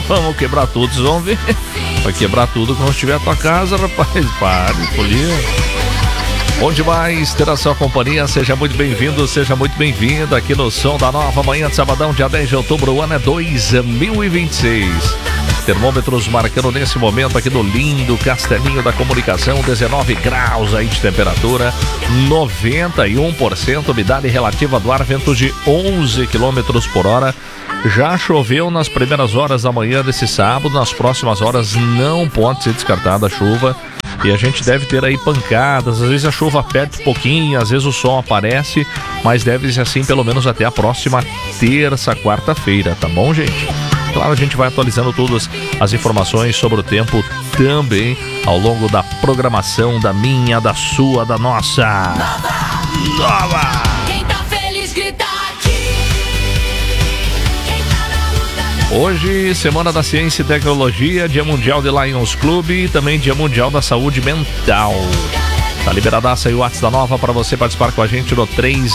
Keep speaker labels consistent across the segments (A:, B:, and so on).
A: Vamos quebrar tudo, vocês vão ver. Vai quebrar tudo quando estiver a tua casa, rapaz. Pare, polia. Bom demais ter a sua companhia, seja muito bem-vindo, seja muito bem-vinda aqui no Som da Nova, manhã de sabadão, dia 10 de outubro, o ano é 2026. Termômetros marcando nesse momento aqui no lindo Castelinho da Comunicação, 19 graus aí de temperatura, 91% umidade relativa do ar, ventos de 11 km por hora. Já choveu nas primeiras horas da manhã desse sábado, nas próximas horas não pode ser descartada a chuva. E a gente deve ter aí pancadas, às vezes a chuva aperta um pouquinho, às vezes o sol aparece, mas deve ser assim pelo menos até a próxima terça, quarta-feira, tá bom, gente? Claro, a gente vai atualizando todas as informações sobre o tempo também ao longo da programação da minha, da sua, da nossa Nova! Quem tá feliz grita aqui. Hoje, Semana da Ciência e Tecnologia, Dia Mundial de Lions Club e também Dia Mundial da Saúde Mental. Tá liberadaça aí o WhatsApp da Nova para você participar com a gente no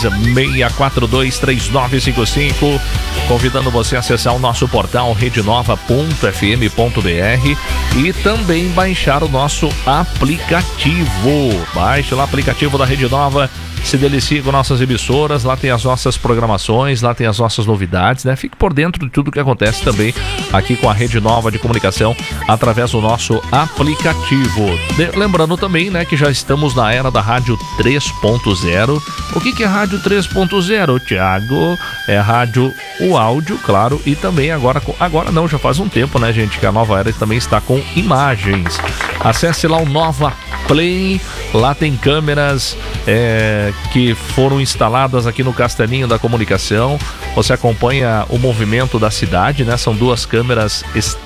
A: 36423955, convidando você a acessar o nosso portal redenova.fm.br e também baixar o nosso aplicativo. Baixe lá o aplicativo da Rede Nova, se delicie com nossas emissoras, lá tem as nossas programações, lá tem as nossas novidades, né? Fique por dentro de tudo que acontece também aqui com a Rede Nova de Comunicação através do nosso aplicativo. Lembrando também, né, que já estamos na era da Rádio 3.0. O que é Rádio 3.0, Thiago? É rádio, o áudio, claro, e também agora não, já faz um tempo, né, gente, que a nova era também está com imagens. Acesse lá o Nova Play, lá tem câmeras que foram instaladas aqui no Castelinho da Comunicação. Você acompanha o movimento da cidade, né? São duas câmeras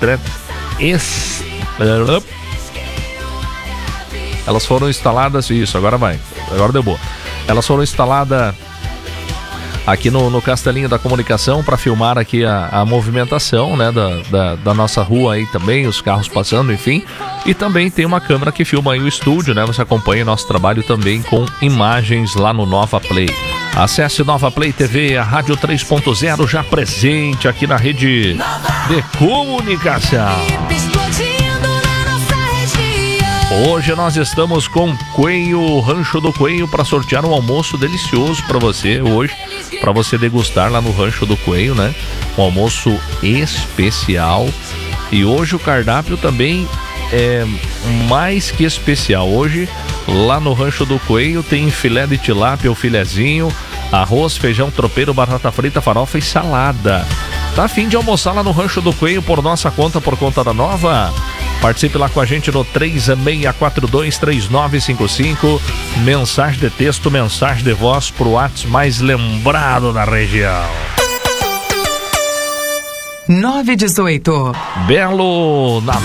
A: elas foram instaladas, isso, agora deu boa. Elas foram instaladas aqui no Castelinho da Comunicação para filmar aqui a movimentação, né, da nossa rua aí também, os carros passando, enfim. E também tem uma câmera que filma aí o estúdio, né? Você acompanha nosso trabalho também com imagens lá no Nova Play. Acesse Nova Play TV, a Rádio 3.0 já presente aqui na rede de comunicação. Hoje nós estamos com Coelho, Rancho do Coelho, para sortear um almoço delicioso para você hoje, para você degustar lá no Rancho do Coelho, né? Um almoço especial. E hoje o cardápio também é mais que especial. Hoje, lá no Rancho do Coelho, tem filé de tilápia, o filezinho, arroz, feijão tropeiro, batata frita, farofa e salada. Tá a fim de almoçar lá no Rancho do Coelho por nossa conta, por conta da Nova? Participe lá com a gente no 36423955. Mensagem de texto, mensagem de voz pro WhatsApp mais lembrado da região.
B: 918.
A: Belo na